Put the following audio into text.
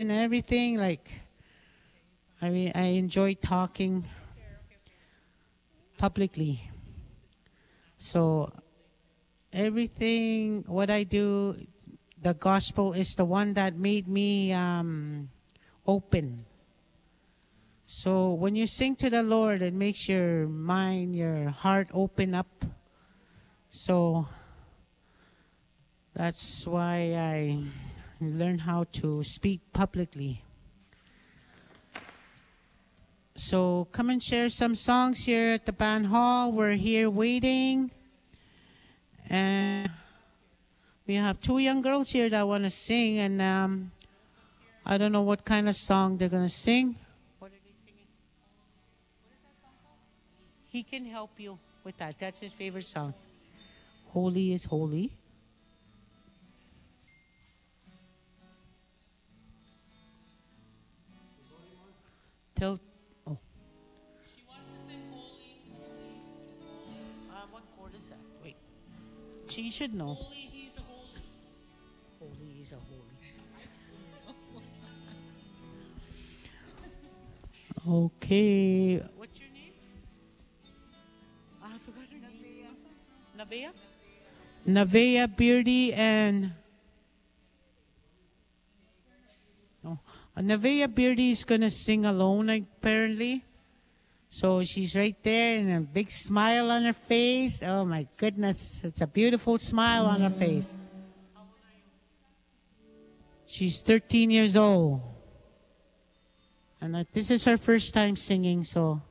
and everything. Like, I enjoy talking publicly. So everything, what I do, the gospel is the one that made me open. So when you sing to the Lord, it makes your mind, your heart open up. So that's why I learned how to speak publicly. So come and share some songs here at the band hall. We're here waiting. And we have two young girls here that want to sing. And I don't know what kind of song they're going to sing. What are they singing? He can help you with that. That's his favorite song. Holy is holy. Tell. Oh. She wants to sing holy, holy is holy. What chord is that? Wait. She should know. Holy, he's a holy. Holy is a holy. Okay. What's your name? I forgot your name. Navea? Navea Beardy and... No. Navea Beardy is going to sing alone, apparently. So she's right there and a big smile on her face. Oh, my goodness. It's a beautiful smile on her face. She's 13 years old. And this is her first time singing, so